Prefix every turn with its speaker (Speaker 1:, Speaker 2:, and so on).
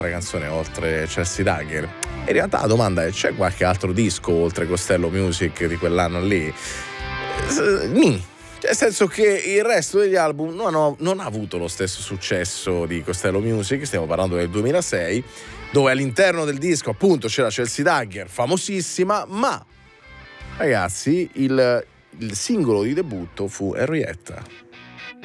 Speaker 1: canzone oltre Chelsea Dagger? In realtà la domanda è: c'è qualche altro disco oltre Costello Music di quell'anno lì? Nel senso che il resto degli album non ha avuto lo stesso successo di Costello Music. Stiamo parlando del 2006, dove all'interno del disco appunto c'era Chelsea Dagger, famosissima, ma ragazzi il singolo di debutto fu Henrietta.